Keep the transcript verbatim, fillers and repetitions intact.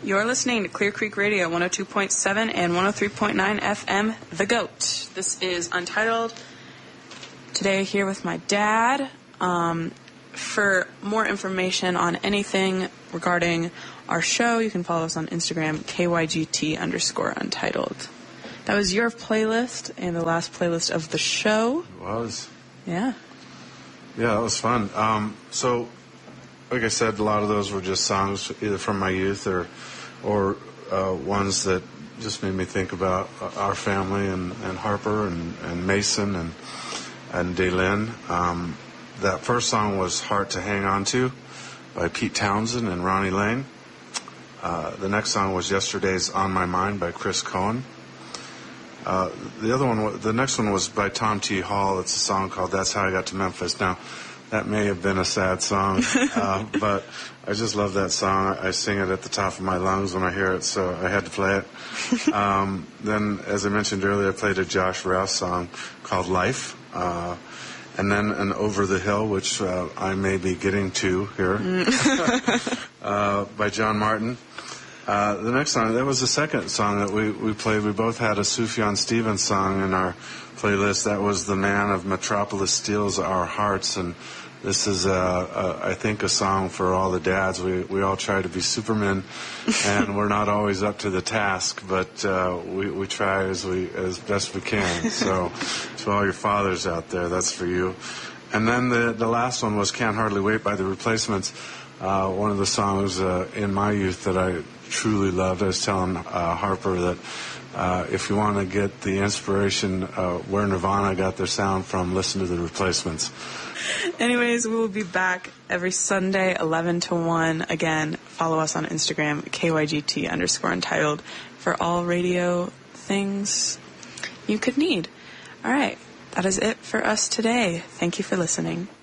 You're listening to Clear Creek Radio, one oh two point seven and one oh three point nine F M, The Goat. This is Untitled. Today here with my dad. Um, for more information on anything regarding our show, you can follow us on Instagram, K Y G T underscore Untitled. That was your playlist and the last playlist of the show. It was. Yeah. Yeah, that was fun. Um, so, like I said, a lot of those were just songs either from my youth or or uh, ones that just made me think about our family and, and Harper and, and Mason and and Daylin. Um, that first song was Heart to Hang On To by Pete Townsend and Ronnie Lane. Uh, the next song was Yesterday's On My Mind by Chris Cohen. Uh, the other one, the next one was by Tom T. Hall. It's a song called That's How I Got to Memphis. Now, that may have been a sad song, uh, but I just love that song. I sing it at the top of my lungs when I hear it, so I had to play it. Um, then, as I mentioned earlier, I played a Josh Rouse song called Life, uh, and then an Over the Hill, which uh, I may be getting to here, uh, by John Martin. Uh, the next song, that was the second song that we, we played. We both had a Sufjan Stevens song in our playlist. That was The Man of Metropolis Steals Our Hearts, and this is, a, a, I think, a song for all the dads. We we all try to be Supermen, and we're not always up to the task, but uh, we, we try as we as best we can. So to all your fathers out there, that's for you. And then the, the last one was Can't Hardly Wait by The Replacements, uh, one of the songs uh, in my youth that I truly loved. I was telling uh, Harper that uh, if you want to get the inspiration uh, where Nirvana got their sound from, listen to The Replacements. Anyways, we will be back every Sunday, eleven to one. Again, follow us on Instagram, K Y G T underscore Untitled, for all radio things you could need. All right, that is it for us today. Thank you for listening.